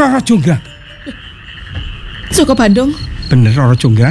Roro Jonggrang. Joko Bandung. Bener Roro Jonggrang?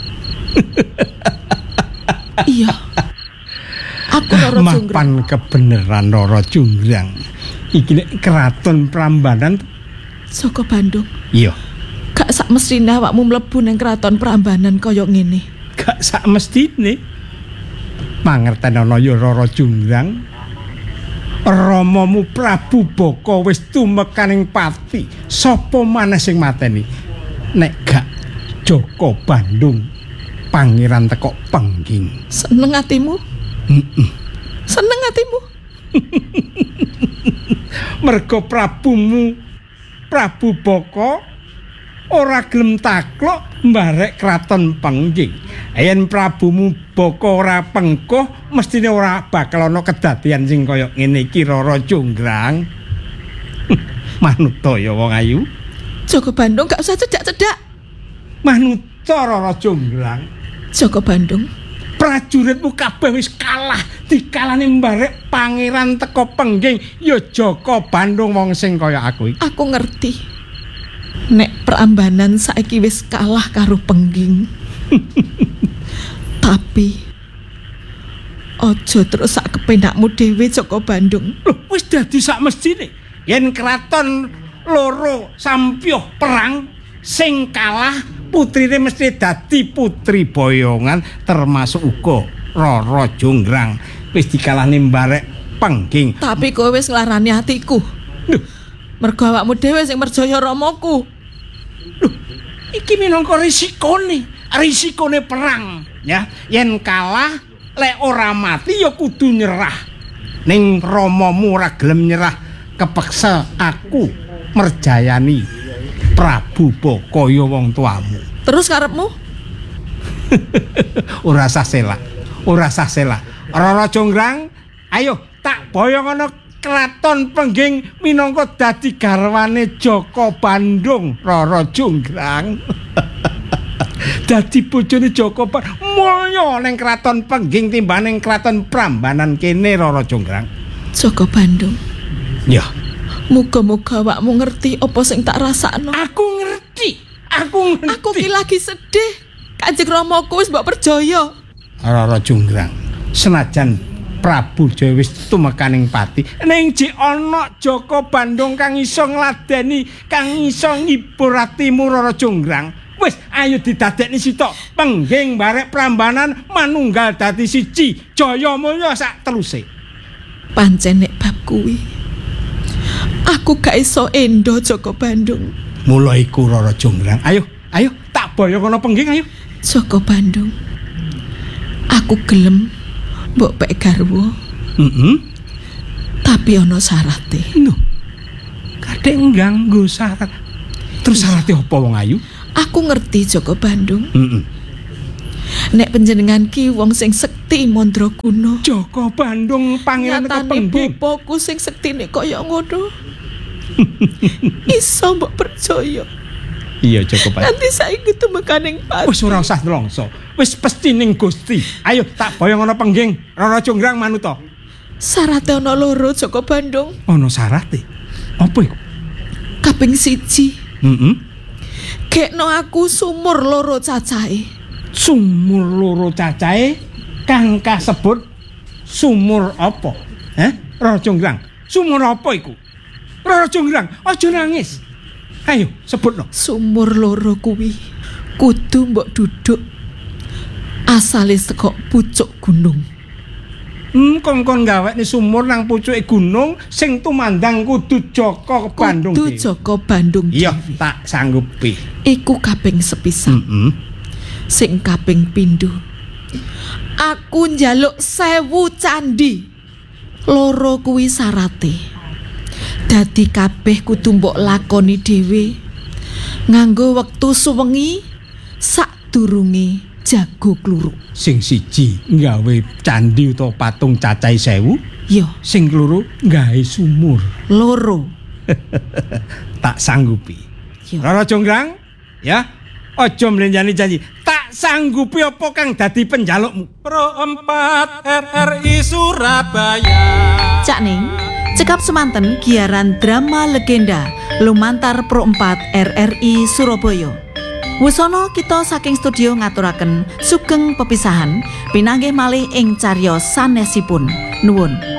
Iya. Aku Roro Jonggrang. Mapan kebeneran Roro Jonggrang. Iki nek keraton Prambanan. Joko Bandung. Iya. Gak sak mestine awakmu mlebu nang keraton Prambanan kaya ngene. Gak sak mestine. Mangerten ana ya Roro Jonggrang. Ramamu Prabu Baka wis tumekaning pati. Sapa maneh sing mateni? Nek gak Joko Bandung, pangeran teko Pengging. Seneng atimu? Seneng atimu? Mergo Prabumu Prabu Baka ora gelem takluk mbarek kraton Pengging. Yen Prabumu Baka ora pengkoh, mestine ora bakal ana kedadian sing kaya ngene iki Roro Jonggrang. Manuta ya wong ayu. Joko Bandung gak usah cedak-cedak. Manuta Roro Jonggrang. Joko Bandung. Prajuritmu kabeh wis kalah, dikalani mbarek pangeran teko Pengging. Ya Joko Bandung wong sing kaya aku iki. Aku ngerti. Nek Prambanan saiki wis kalah karo Pengging. Tapi ojo terus sak kependakmu dhewe Joko Bandung. Loh, wis dadi sak mestine. Yen kraton loro sampyuh perang, sing kalah putrine mesti dadi putri boyongan, termasuk uga Roro Jonggrang. Wis dikalahne mbarek Pengging. Tapi kowe wis nglarani atiku. Loh, mergo awakmu dhewe sing merjaya Ramaku. Loh, iki minangka risikone perang, ya. Yen kalah lek ora mati ya kudu nyerah. Ning Ramamu ora gelem nyerah, kepeksa aku merjayani Prabu Baka ya wong tuamu. Terus karepmu? Ora usah selak. Roro Jonggrang, ayo tak boyong ana kraton Pengging minangka dadi garwane Joko Bandung, Roro Jonggrang. Dadi bojone Joko Bandung mulya ning kraton Pengging timbang kraton Prambanan kene Roro Jonggrang. Joko Bandung. Ya. Muga-muga awakmu ngerti apa sing tak rasakno. Aku ngerti. Aku ki lagi sedih. Kanjeng Ramaku wis mbok perjaya. Roro Jonggrang. Senajan Prabu Jaya wis tumekaning pati, ning jek ana Joko Bandung kang iso ngladeni, kang iso ngibur atimu Roro Jonggrang. Wis ayo didadekni sitok. Pengging barek Prambanan manunggal dadi siji. Jaya mulya sak teluse. Pancen nek bab kuwi aku gak iso endo Joko Bandung. Mula iku Roro Jonggrang. Ayo tak boyong ana Pengging ayo. Joko Bandung. Aku gelem mbok pek garwa. Tapi ana syarate. Lho. Kadek ngganggo syarat. Terus syarate apa wong ayu? Aku ngerti Joko Bandung. Nek panjenengan ki wong sing sekti Mandraguna. Joko Bandung pangeran teko Pengging. Bapaku sing sektine kaya ngono. Iso mbok percaya. Iya Joko Bandung. Nanti saiki tumekaning pati. Wis ora usah nelongso. Wis pesti ning Gusti. Ayo tak boyong ana Pengging. Roro Jonggrang manuta. Sarate ana loro Joko Bandung. Ana sarate. Apa iku? Kaping 1. Gekno aku sumur loro cacahe. Sumur loro cacahe kang kasebut sumur apa? Roro Jonggrang. Sumur apa iku? Roro Jonggrang, aja nangis. Ayo, sebutno. Sumur loro kuwi kudu mbok duduk. Asale saka pucuk gunung. Kongkon gawekne sumur nang pucuke gunung sing tumandang kudu Joko Bandung. Kudu Joko Bandung. Iya, tak sanggupi. Iku kaping sepisan. Sing kaping pindho. Aku njaluk 1000 candhi. Loro kuwi sarate. Dadi kabeh kudu mbok lakoni dhewe. Nganggo wektu suwengi sadurunge jago kluruk. Sing siji nggawe candhi utawa patung cacahe 1000. Iya. Sing loro nggawe sumur. Loro. Tak sanggupi. Roro Jonggrang, ya. Aja mlenjani janji. Tak sanggupi apa kang dadi penjalukmu. Pro 4 RRI Surabaya. Cak Ning, Cekap semanten giaran drama legenda lumantar Pro 4 RRI Surabaya. Wusana kita saking studio ngaturaken sugeng pepisahan pinanggih malih ing cariyos sanesipun. Nuwun.